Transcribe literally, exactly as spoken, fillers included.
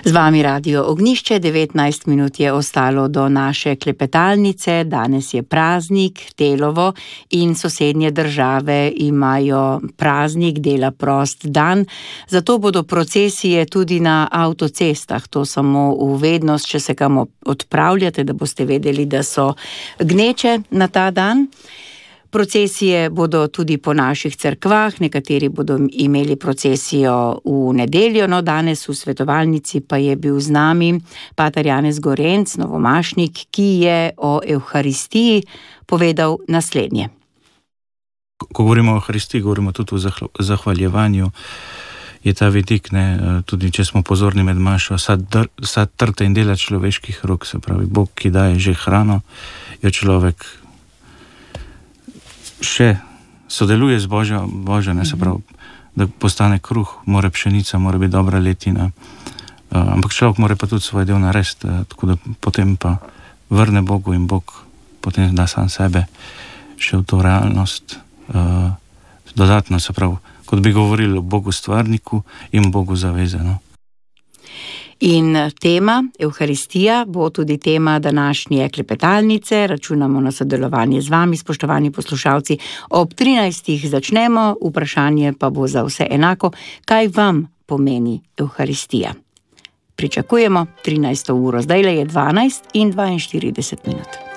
Z vami Radio Ognjišče, devetnajst minut je ostalo do naše klepetalnice, danes je praznik, Telovo, in sosednje države imajo praznik, dela prost dan, zato bodo procesije tudi na avtocestah, to samo v vednost, če se kam odpravljate, da boste vedeli, da so gneče na ta dan. Procesije bodo tudi po naših cerkvah, nekateri bodo imeli procesijo v nedeljo, no danes v svetovalnici pa je bil z nami pater Janez Gorenc, novomašnik, ki je o Evharistiji povedal naslednje. Ko govorimo o Evharistiji, govorimo tudi o zahvaljevanju, je ta vidik, ne, tudi če smo pozorni med mašo, vsa trta in dela človeških rok, se pravi, Bog, ki daje že hrano, jo človek še sodeluje z Božjo, Božjo, ne, se pravi, da postane kruh, mora pšenica, mora biti dobra letina, uh, ampak človek mora pa tudi svoj del narediti, uh, tako da potem pa vrne Bogu in Bog potem da sam sebe še v to realnost, uh, dodatno, se pravi, kot bi govorili o Bogu stvarniku in Bogu zavezano. In tema Evharistija bo tudi tema današnje klepetalnice, računamo na sodelovanje z vami, spoštovani poslušalci. Ob trinajstih začnemo, vprašanje pa bo za vse enako, kaj vam pomeni Evharistija. Pričakujemo trinajsto uro, zdajle je dvanajst in dvainštirideset minut.